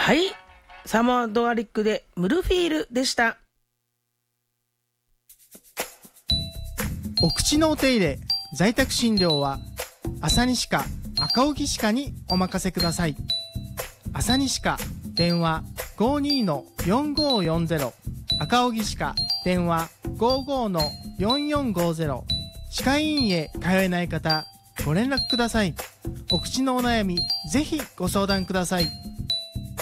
はい、サマードアリックでムルフィールでした。 お口のお手入れ在宅診療は朝西科赤荻歯科にお任せください。朝西科電話 52-4540、 赤荻歯科電話 55-4450。 歯科医院へ通えない方ご連絡ください。お口のお悩みぜひご相談ください。